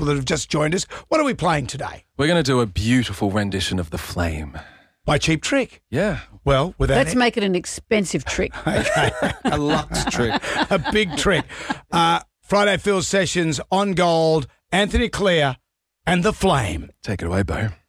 people that have just joined us. What are we playing today? We're going to do a beautiful rendition of The Flame. My Cheap Trick. Yeah. Well, without Let's make it an expensive trick. A Lux trick. a big trick. Friday Field Sessions on Gold, Anthony Clear and The Flame. Take it away, Bo.